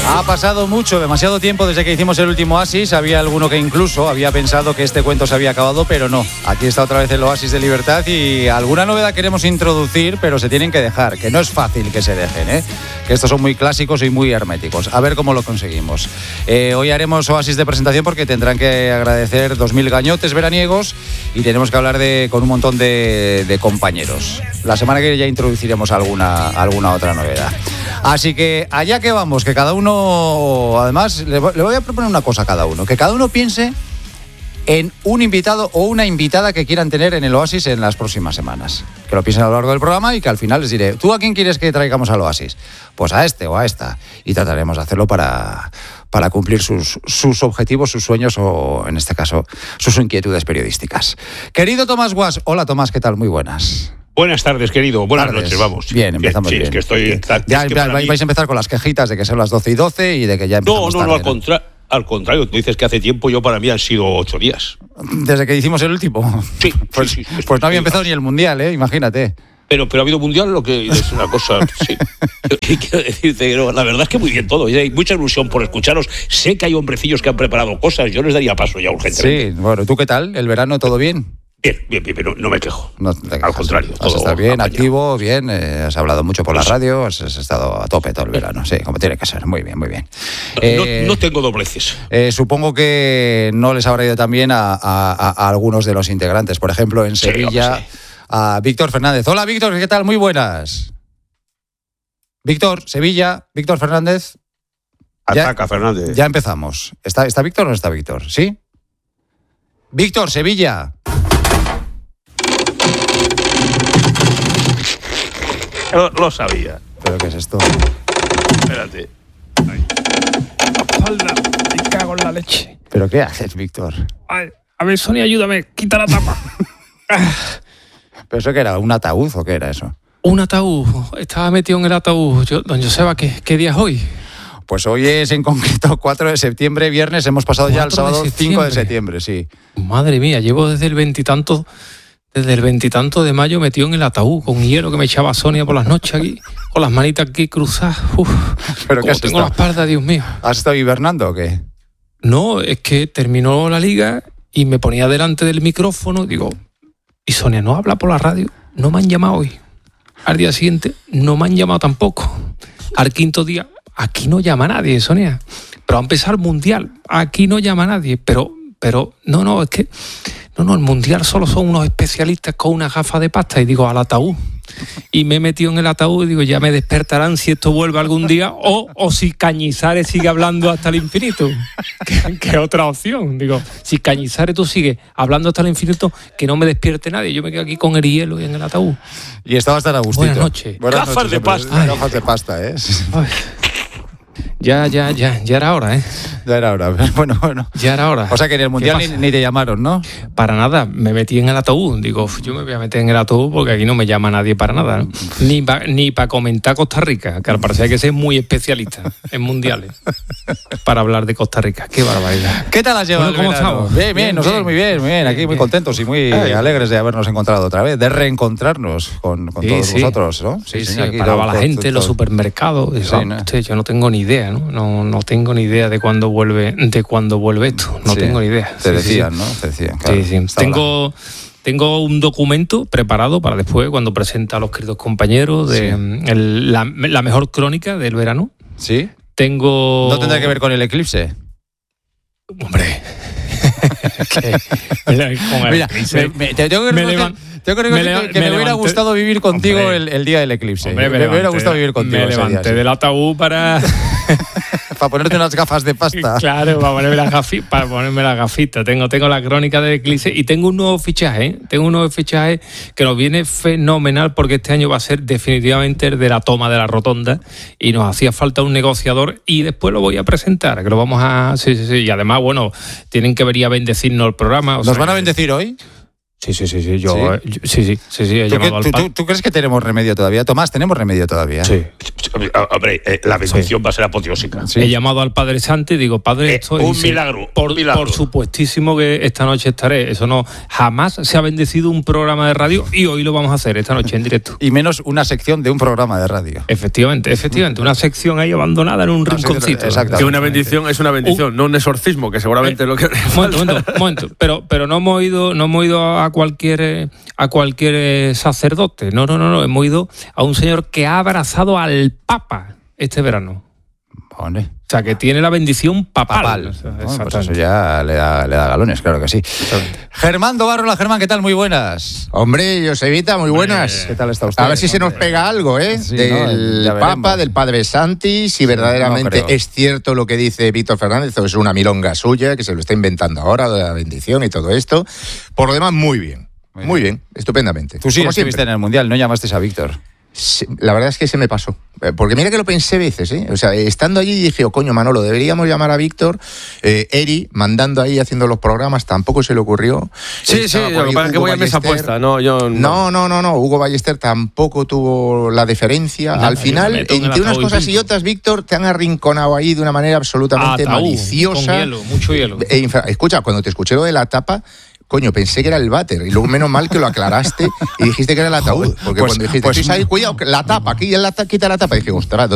Ha pasado mucho, demasiado tiempo desde que hicimos el último Oasis. Había alguno que incluso había pensado que este cuento se había acabado, pero no. Aquí está otra vez el Oasis de Libertad y alguna novedad queremos introducir, pero se tienen que dejar, que no es fácil que se dejen, ¿eh? Que estos son muy clásicos y muy herméticos. A ver cómo lo conseguimos. Hoy haremos Oasis de presentación porque tendrán que agradecer 2000 gañotes veraniegos y tenemos que hablar con un montón de compañeros. La semana que viene ya introduciremos alguna otra novedad. Así que allá que vamos, que cada uno, además, le voy a proponer una cosa a cada uno, que cada uno piense en un invitado o una invitada que quieran tener en el Oasis en las próximas semanas. Que lo piensen a lo largo del programa y que al final les diré, ¿tú a quién quieres que traigamos al Oasis? Pues a este o a esta. Y trataremos de hacerlo para cumplir sus objetivos, sus sueños o, en este caso, sus inquietudes periodísticas. Querido Tomás Guas, hola Tomás, ¿qué tal? Muy buenas. Buenas tardes, querido. Buenas noches, vamos. Bien, empezamos bien. Sí, es que estoy... Ya vais a empezar con las quejitas de que son las 12:12 y de que ya empezamos tarde. Al contrario, tú dices que hace tiempo, yo para mí han sido 8 días. ¿Desde que hicimos el último? Sí. Pues no había empezado ni el Mundial, imagínate. Pero ha habido Mundial, lo que es una cosa... Sí. Quiero decirte, la verdad es que muy bien todo. Hay mucha ilusión por escucharos. Sé que hay hombrecillos que han preparado cosas. Yo les daría paso ya urgentemente. Sí, bueno, ¿tú qué tal? ¿El verano todo bien? Bien, pero no me quejo. Al contrario. Has estado bien, activo, bien, has hablado mucho por la radio, has estado a tope todo el verano, sí, como tiene que ser, muy bien, muy bien. No tengo dobleces. Supongo que no les habrá ido tan bien a algunos de los integrantes, por ejemplo, en Sevilla, a Víctor Fernández. Hola, Víctor, ¿qué tal? Muy buenas. Víctor, Sevilla, Víctor Fernández. Ataca, Fernández. Ya empezamos. ¿Está Víctor o no está Víctor? ¿Sí? Víctor, Sevilla. Lo sabía. ¿Pero qué es esto? Espérate. Ay. Espalda, me cago en la leche. ¿Pero qué haces, Víctor? Ay, a ver, Sonia, ayúdame, quita la tapa. ¿Pero eso qué era? ¿Un ataúd o qué era eso? Un ataúd, estaba metido en el ataúd. Don Joseba, ¿qué día es hoy? Pues hoy es en concreto 4 de septiembre, viernes, hemos pasado ya al sábado 5 de septiembre, sí. Madre mía, llevo desde el veintitanto de mayo metido en el ataúd, con hielo que me echaba Sonia por las noches aquí, con las manitas aquí cruzadas. ¿Pero qué has tengo la espalda, Dios mío. ¿Has estado hibernando o qué? No, es que terminó la liga y me ponía delante del micrófono, digo, y Sonia, ¿no habla por la radio? No me han llamado hoy. Al día siguiente, no me han llamado tampoco. Al quinto día, aquí no llama nadie, Sonia. Pero va a empezar el Mundial, aquí no llama nadie, pero no, es que... No, el Mundial solo son unos especialistas con una gafa de pasta. Y digo, al ataúd. Y me he metido en el ataúd y digo, ya me despertarán si esto vuelve algún día o si Cañizares sigue hablando hasta el infinito. ¿Qué otra opción? Digo, si Cañizares tú sigues hablando hasta el infinito, que no me despierte nadie. Yo me quedo aquí con el hielo y en el ataúd. Y estabas tan a gustito. Buenas noches. Gafas de pasta. Gafas de pasta, ¿eh? Ay. Ya era hora, ¿eh? Ya era hora, bueno. Ya era hora. O sea que en el Mundial ni te llamaron, ¿no? Para nada, me metí en el ataúd. Digo, yo me voy a meter en el ataúd porque aquí no me llama nadie para nada, ¿no? Ni para comentar Costa Rica, que al parecer hay que ser muy especialista en mundiales para hablar de Costa Rica. Qué barbaridad. ¿Qué tal has llevado? Bueno, ¿cómo estamos? Bien, nosotros muy bien. Aquí muy contentos y muy alegres de habernos encontrado otra vez, de reencontrarnos con todos vosotros, ¿no? Sí, paraba la gente en los supermercados. Yo no tengo ni idea, ¿no? No tengo ni idea de cuándo vuelve esto. No tengo ni idea. Te decían, ¿no? Te decían, claro. Sí. Tengo un documento preparado para después, cuando presenta a los queridos compañeros, de la mejor crónica del verano. ¿Sí? ¿No tendrá que ver con el eclipse? Hombre... Mira, te tengo que reconocer que me hubiera gustado vivir contigo el día del eclipse. Hombre, me hubiera gustado vivir contigo. Me levanté del ataúd para ponerte unas gafas de pasta. Claro, para ponerme las gafitas. Tengo la crónica del eclipse y tengo un nuevo fichaje. Que nos viene fenomenal porque este año va a ser definitivamente el de la toma de la rotonda y nos hacía falta un negociador y después lo voy a presentar, que lo vamos a... Sí. Y además, bueno, tienen que venir a bendecirnos el programa. ¿Nos van a bendecir hoy? Sí. Yo he llamado al padre. ¿Tú crees que tenemos remedio todavía? Tomás, ¿tenemos remedio todavía? Sí. Hombre, la bendición va a ser apoteósica. Sí. He llamado al Padre Santo y digo, Padre, esto un es milagro. Por supuestísimo que esta noche estaré. Eso no, jamás se ha bendecido un programa de radio y hoy lo vamos a hacer esta noche en directo. Y menos una sección de un programa de radio. Efectivamente. Una sección ahí abandonada en un rinconcito. Que una bendición es una bendición, no un exorcismo, que seguramente lo que... Momento. Pero no hemos ido a cualquier sacerdote. No. Hemos ido a un señor que ha abrazado al Papa este verano. ¿Dónde? O sea, que tiene la bendición papal. O sea, pues eso ya le da galones, claro que sí. Germán Dobarrola, Germán, ¿qué tal? Muy buenas. Hombre, Josevita, muy buenas. ¿Qué tal está usted? A ver si se nos pega algo, ¿eh? Sí, del Papa, del Padre Santi, si verdaderamente es cierto lo que dice Víctor Fernández, o es una milonga suya, que se lo está inventando ahora, de la bendición y todo esto. Por lo demás, muy bien, estupendamente. Tú sí Como estuviste siempre. en el Mundial, no llamaste a Víctor. La verdad es que se me pasó. Porque mira que lo pensé veces, ¿eh? O sea, estando allí dije, coño, Manolo, deberíamos llamar a Víctor. Eri, mandando ahí, haciendo los programas, tampoco se le ocurrió. Sí, para que voy a mesa puesta. No. Hugo Ballester tampoco tuvo la deferencia. Al final, entre unas cosas y otras, Víctor, te han arrinconado ahí de una manera absolutamente maliciosa. Con hielo, mucho hielo. Escucha, cuando te escuché lo de la tapa, coño, pensé que era el váter. Y luego, menos mal que lo aclaraste y dijiste que era el ataúd. Porque cuando dijiste, cuidado, la tapa, quita la tapa. Y dije, ostras,